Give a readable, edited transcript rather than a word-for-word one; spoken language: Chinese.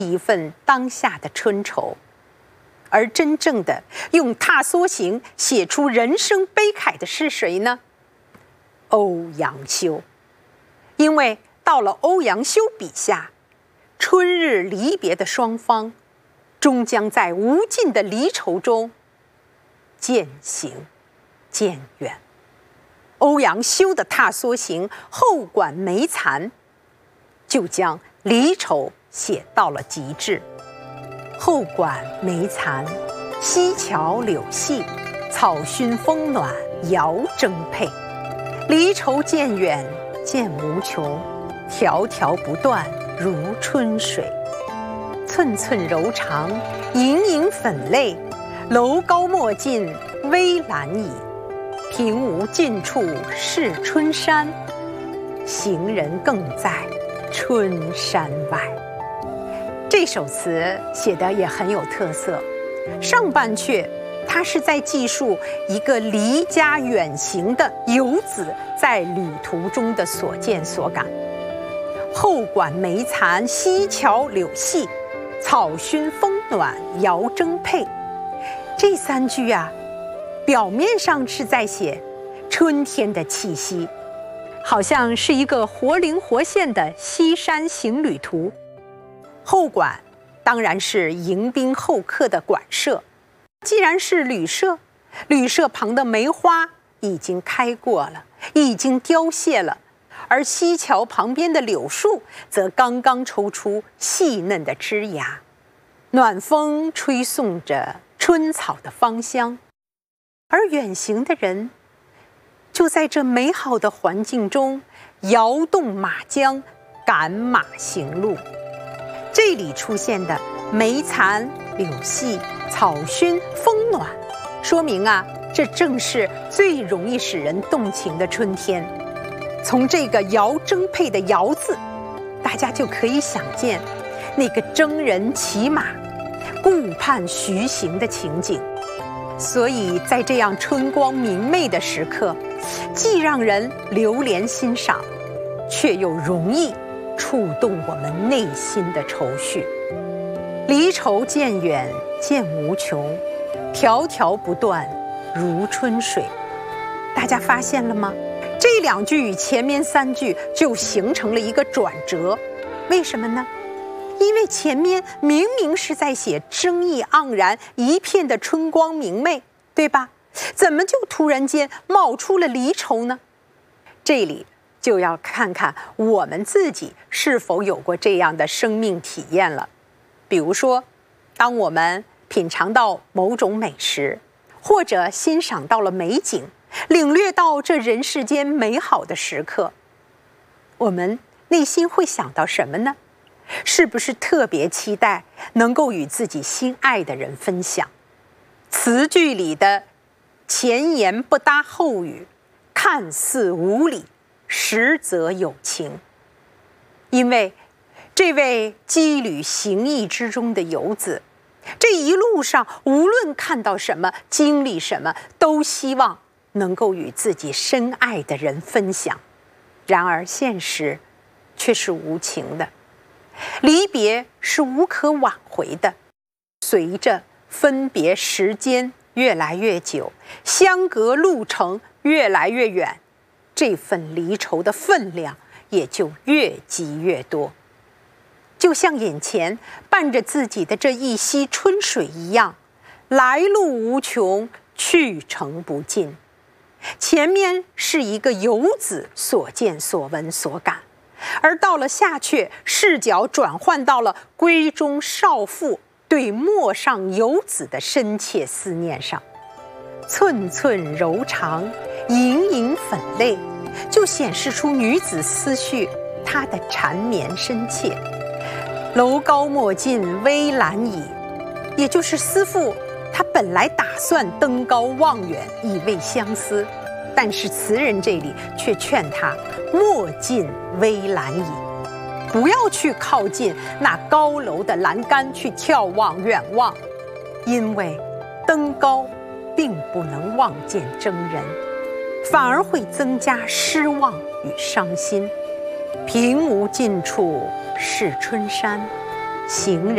一份当下的春愁。而真正的用踏梭行写出人生悲慨的是谁呢？欧阳修。因为到了欧阳修笔下，春日离别的双方终将在无尽的离愁中渐行渐远。欧阳修的踏梭行后馆梅残，就将离愁写到了极致。后馆梅残，溪桥柳细，草熏风暖遥征配。离愁渐远渐无穷，条条不断如春水。寸寸柔肠，盈盈粉泪，楼高莫近危难倚。平无尽处是春山，行人更在春山外。这首词写得也很有特色。上半阙它是在记述一个离家远行的游子在旅途中的所见所感。后馆梅残，溪桥柳细，草熏风暖遥征配。这三句啊，表面上是在写春天的气息，好像是一个活灵活现的西山行旅图。后馆当然是迎宾候客的馆舍，既然是旅舍，旅舍旁的梅花已经开过了，已经凋谢了，而溪桥旁边的柳树则刚刚抽出细嫩的枝芽，暖风吹送着春草的芳香。而远行的人就在这美好的环境中摇动马缰，赶马行路。这里出现的梅残、柳细、草熏、风暖，说明啊，这正是最容易使人动情的春天。从这个遥征配的遥字，大家就可以想见那个征人骑马顾盼徐行的情景。所以在这样春光明媚的时刻，既让人流连欣赏，却又容易触动我们内心的愁绪。离愁渐远渐无穷，条条不断如春水。大家发现了吗？这两句与前面三句就形成了一个转折。为什么呢？因为前面明明是在写争议盎然一片的春光明媚，对吧？怎么就突然间冒出了离愁呢？这里就要看看我们自己是否有过这样的生命体验了。比如说，当我们品尝到某种美食，或者欣赏到了美景，领略到这人世间美好的时刻，我们内心会想到什么呢？是不是特别期待能够与自己心爱的人分享？词句里的前言不搭后语，看似无理，实则有情。因为这位羁旅行役之中的游子，这一路上无论看到什么，经历什么，都希望能够与自己深爱的人分享。然而现实却是无情的，离别是无可挽回的。随着分别时间越来越久，相隔路程越来越远，这份离愁的分量也就越积越多。就像眼前伴着自己的这一溪春水一样，来路无穷，去程不尽。前面是一个游子所见所闻所感，而到了下阙，视角转换到了闺中少妇对陌上游子的深切思念上。寸寸柔肠，盈盈粉泪，就显示出女子思绪她的缠绵深切。楼高莫近危难倚，也就是思妇她本来打算登高望远以慰相思，但是词人这里却劝她莫近危难倚，不要去靠近那高楼的栏杆去眺望远望，因为登高并不能望见真人，反而会增加失望与伤心。平无尽处是春山，行人